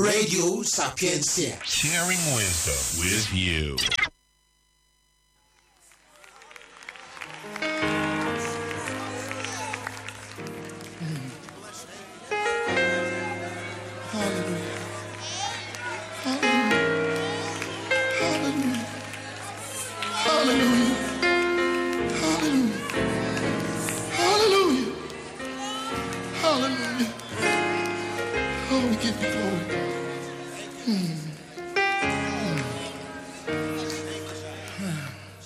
Radio Sapiencia. Sharing wisdom with you. Hallelujah. Oh, we give you glory, God.